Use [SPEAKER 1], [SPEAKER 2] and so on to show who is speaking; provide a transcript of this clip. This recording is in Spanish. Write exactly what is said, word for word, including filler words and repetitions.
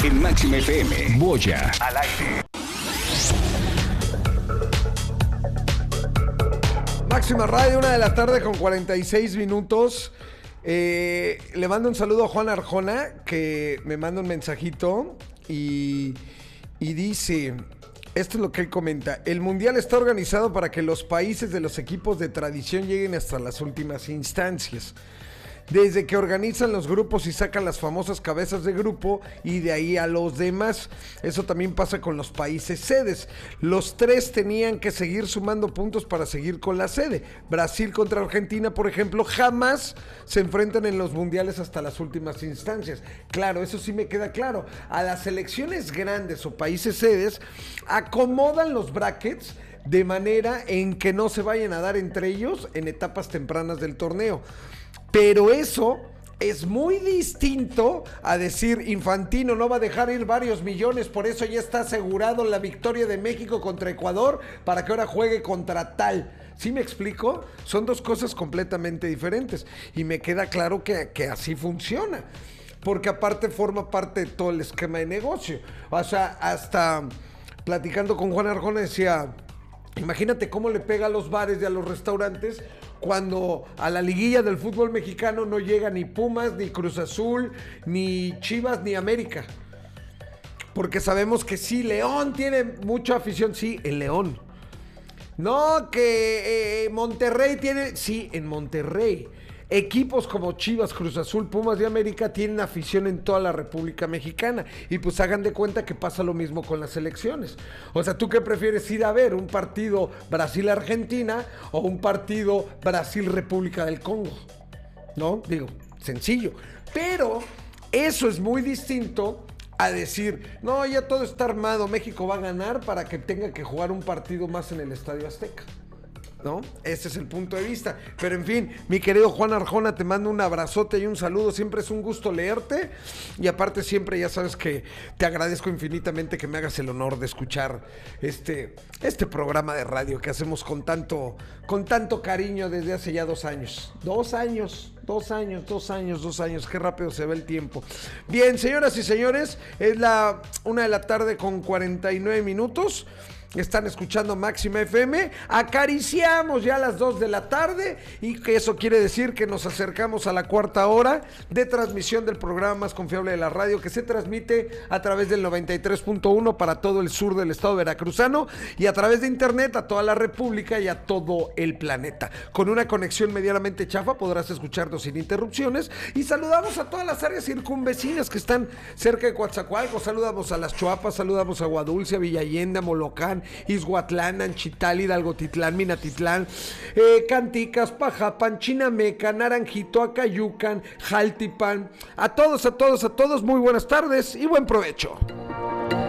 [SPEAKER 1] En Máxima F M, Boya al aire.
[SPEAKER 2] Máxima Radio, una de la tarde con cuarenta y seis minutos. Eh, le mando un saludo a Juan Arjona, que me manda un mensajito y, y dice, esto es lo que él comenta: el Mundial está organizado para que los países de los equipos de tradición lleguen hasta las últimas instancias. Desde que organizan los grupos y sacan las famosas cabezas de grupo y de ahí a los demás. Eso también pasa con los países sedes. Los tres tenían que seguir sumando puntos para seguir con la sede. Brasil contra Argentina, por ejemplo, jamás se enfrentan en los mundiales hasta las últimas instancias. Claro, eso sí me queda claro. A las selecciones grandes o países sedes acomodan los brackets de manera en que no se vayan a dar entre ellos en etapas tempranas del torneo. Pero eso es muy distinto a decir Infantino no va a dejar ir varios millones, por eso ya está asegurado la victoria de México contra Ecuador para que ahora juegue contra tal. ¿Sí me explico? Son dos cosas completamente diferentes y me queda claro que, que así funciona, porque aparte forma parte de todo el esquema de negocio. O sea, hasta platicando con Juan Arjona decía, imagínate cómo le pega a los bares y a los restaurantes cuando a la liguilla del fútbol mexicano no llega ni Pumas, ni Cruz Azul, ni Chivas, ni América. Porque sabemos que sí, León tiene mucha afición. Sí, el León. No, que eh, Monterrey tiene... Sí, en Monterrey. Equipos como Chivas, Cruz Azul, Pumas y América tienen afición en toda la República Mexicana. Y pues hagan de cuenta que pasa lo mismo con las selecciones. O sea, ¿tú qué prefieres ir a ver? ¿Un partido Brasil-Argentina o un partido Brasil-República del Congo? ¿No? Digo, sencillo. Pero eso es muy distinto a decir, no, ya todo está armado, México va a ganar para que tenga que jugar un partido más en el Estadio Azteca, ¿no? Ese es el punto de vista. Pero en fin, mi querido Juan Arjona, te mando un abrazote y un saludo. Siempre es un gusto leerte. Y aparte siempre ya sabes que te agradezco infinitamente que me hagas el honor de escuchar este, este programa de radio que hacemos con tanto, con tanto cariño desde hace ya dos años. Dos años, dos años, dos años, dos años. Qué rápido se ve el tiempo. Bien, señoras y señores, es la una de la tarde con cuarenta y nueve minutos. Están escuchando Máxima F M, acariciamos ya las dos de la tarde y que eso quiere decir que nos acercamos a la cuarta hora de transmisión del programa más confiable de la radio, que se transmite a través del noventa y tres punto uno para todo el sur del estado veracruzano y a través de internet a toda la república y a todo el planeta. Con una conexión medianamente chafa podrás escucharnos sin interrupciones y saludamos a todas las áreas circunvecinas que están cerca de Coatzacoalcos. Saludamos a Las Chuapas, saludamos a Aguadulce, a Villa Allende, a Molocán, Izhuatlán, Anchital, Hidalgotitlán, Minatitlán, eh, Canticas, Pajapan, Chinameca, Naranjito, Acayucan, Jaltipan. A todos, a todos, a todos, muy buenas tardes y buen provecho.